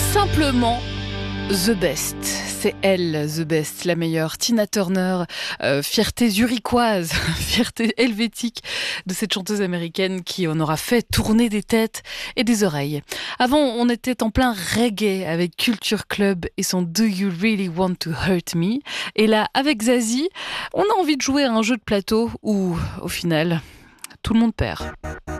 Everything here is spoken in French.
simplement the best. C'est elle, the best, la meilleure. Tina Turner, fierté zurichoise, fierté helvétique de cette chanteuse américaine qui en aura fait tourner des têtes et des oreilles. Avant, on était en plein reggae avec Culture Club et son Do You Really Want to Hurt Me? Et là, avec Zazie, on a envie de jouer à un jeu de plateau où, au final, tout le monde perd.